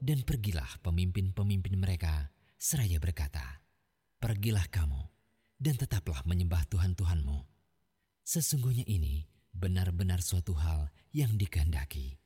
Dan pergilah pemimpin-pemimpin mereka seraya berkata, "Pergilah kamu dan tetaplah menyembah Tuhan-Tuhanmu. Sesungguhnya ini benar-benar suatu hal yang dikehendaki."